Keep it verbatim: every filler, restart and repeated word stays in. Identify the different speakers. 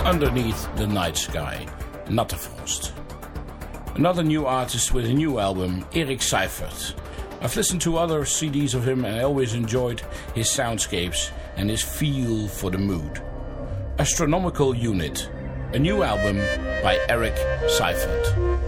Speaker 1: Underneath the Night Sky, Nattefrost. Another new artist with a new album, Erik Seifert. I've listened to other C Ds of him and I always enjoyed his soundscapes and his feel for the mood. Astronomical Unit, a new album by Erik Seifert.